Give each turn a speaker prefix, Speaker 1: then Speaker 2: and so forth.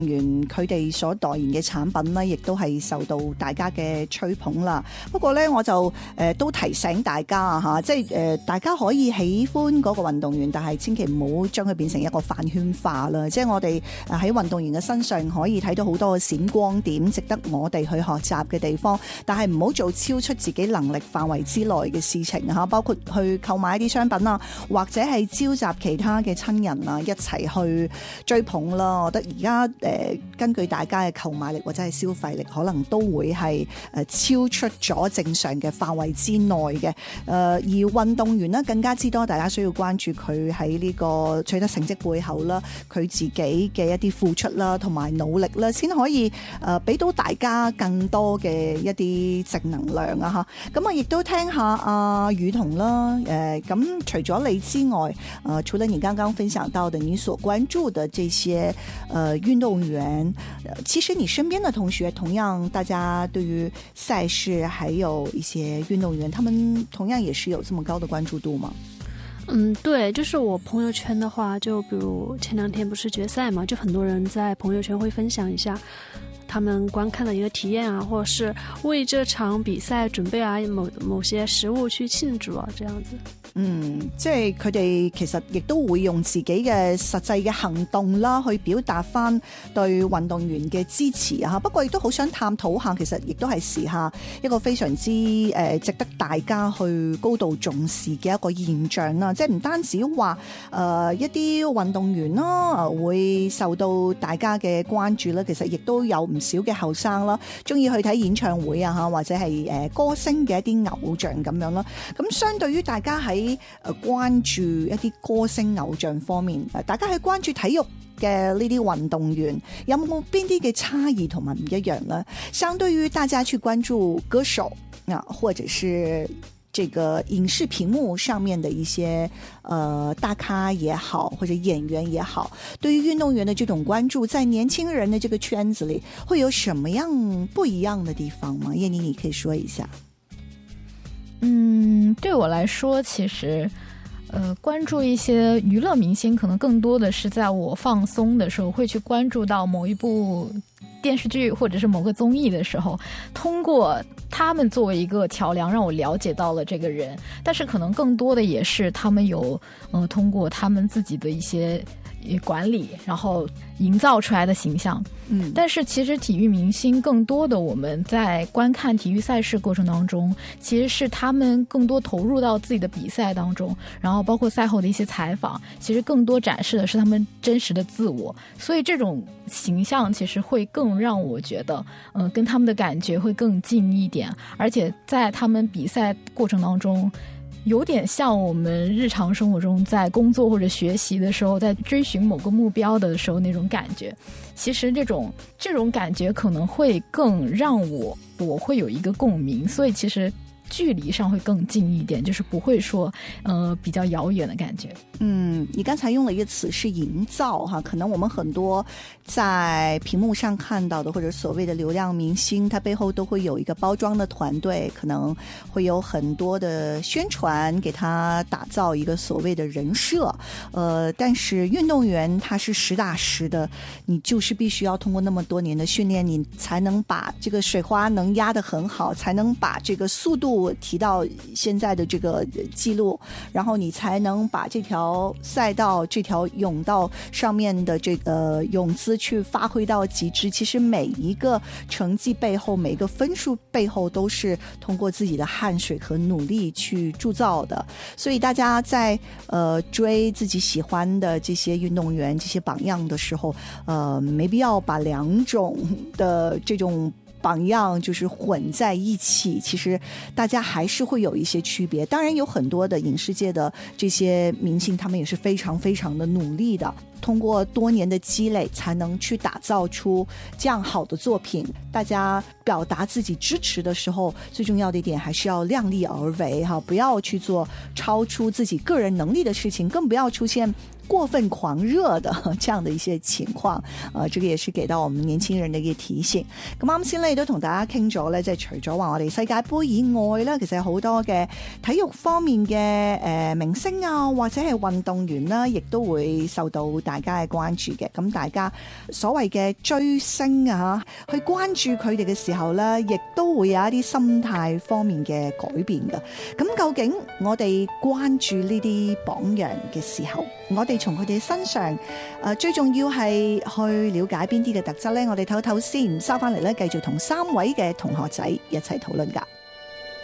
Speaker 1: 員佢哋所代言嘅產品呢，亦都係受到大家嘅吹捧啦。不過呢，我就都提醒大家嚇，即係大家可以喜歡嗰個運動員，但係千祈唔好將佢變成一個飯圈化啦。即係我哋喺運動員嘅身上可以睇到好多嘅閃光點，值得我哋去學習嘅地方，但係唔好做超出自己能力範圍之內嘅事情嚇，包括去購買一啲商品啊，或者係召集其他嘅親人啊一齊去追捧啦。我覺得而家根據大家嘅購買力或者係消費力，可能都會係超出咗正常嘅範圍之內嘅。而運動員呢，更加之多，大家需要關注佢喺呢個取得成績背後啦，佢自己嘅一啲付出啦，同埋努力啦，先可以俾到大家更多嘅一啲正能量啊！嚇，咁啊，亦都聽下阿雨桐啦。咁除咗你之外，除了你剛剛分享到的你所關注的這些運動員，其實你身邊的同學同樣，大家對於賽事還有一些運動員，他們同樣也是有這麼高的關注度嗎？
Speaker 2: 對，就是我朋友圈的話，就比如前兩天不是決賽嘛，就很多人在朋友圈會分享一下他們觀看的一個體驗啊，或者是為這場比賽準備啊，某些食物去慶祝啊，這樣子。
Speaker 1: 即係佢哋其實亦都會用自己嘅實際嘅行動啦，去表達翻對運動員嘅支持啊。不過亦都好想探討下，其實亦都係時下一個非常之值得大家去高度重視嘅一個現象啦。即係唔單止話一啲運動員啦會受到大家嘅關注啦，其實亦都有唔少嘅後生啦，中意去睇演唱會啊，或者係歌星嘅一啲偶像咁樣啦。咁相對於大家喺關注一啲歌星偶像方面，大家去關注體育嘅呢啲運動員，有冇邊啲嘅差異同埋唔一樣呢？相對於大家去關注歌手啊，或者是這個影視屏幕上面的一些大咖也好，或者演員也好，對於運動員的這種關注，在年輕人的這個圈子裏，會有什麼樣不一樣的地方嗎？燕妮，你可以說一下。
Speaker 3: 對我來說，其實關注一些娛樂明星，可能更多的是在我放鬆的時候，會去關注到某一部電視劇或者是某個綜藝的時候，通過他們作為一個橋樑，讓我了解到了這個人。但是可能更多的也是他們有通過他們自己的一些管理，然後營造出來的形象。但是其實體育明星更多的我們在觀看體育賽事過程當中，其實是他們更多投入到自己的比賽當中，然後包括賽後的一些採訪，其實更多展示的是他們真實的自我。所以這種形象其實會更讓我覺得跟他們的感覺會更近一點，而且在他們比賽過程當中，有點像我們日常生活中在工作或者學習的時候，在追尋某個目標的時候那種感覺。其實這種感覺可能會更讓我會有一個共鳴，所以其實距離上會更近一點，就是不會說比較遙遠的感覺。
Speaker 1: 你剛才用了一個詞是營造哈，可能我們很多在屏幕上看到的或者所謂的流量明星，它背後都會有一個包裝的團隊，可能會有很多的宣傳給他打造一個所謂的人設。但是運動員他是實打實的，你就是必須要通過那麼多年的訓練，你才能把這個水花能壓得很好，才能把這個速度提到現在的這個記錄，然後你才能把這條賽道這條泳道上面的這個泳姿去發揮到極致。其實每一個成績背後，每一個分數背後都是通過自己的汗水和努力去鑄造的。所以大家在追自己喜歡的這些運動員、這些榜樣的時候，沒必要把兩種的這種榜樣就是混在一起，其實大家還是會有一些區別。當然有很多的影視界的這些明星，他們也是非常非常的努力的，通過多年的積累才能去打造出這樣好的作品。大家表達自己支持的時候，最重要的一點還是要量力而為哈，不要去做超出自己個人能力的事情，更不要出現過分狂熱的這樣的一些情況。這個也是給到我們年輕人的一個提醒。咁啱先咧都同大家傾咗咧，即係除咗話我哋世界盃以外咧，其實有好多嘅體育方面嘅明星啊，或者係運動員啦，亦都會受到大家嘅關注嘅。咁大家所謂嘅追星啊，去關注佢哋嘅時候咧，亦都會有一啲心態方面嘅改變㗎。咁究竟我哋關注呢啲榜樣嘅時候，我哋從佢哋身上最重要係去了解邊啲嘅特質呢？我哋唞唞先，收翻嚟咧，繼續同3位嘅同學仔一齊討論㗎。